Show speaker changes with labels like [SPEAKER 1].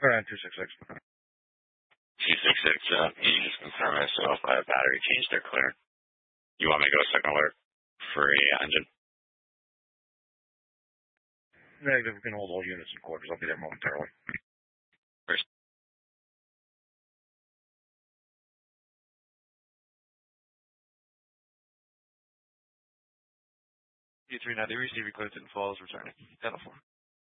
[SPEAKER 1] Around 266.
[SPEAKER 2] 266, can you just confirm if so if I have battery change, they're clear? You want me to go second alert for engine?
[SPEAKER 1] Negative, we can hold all units in quarters. I'll be there momentarily.
[SPEAKER 2] First.
[SPEAKER 3] E390, receiving Clinton Falls, returning. 10-4.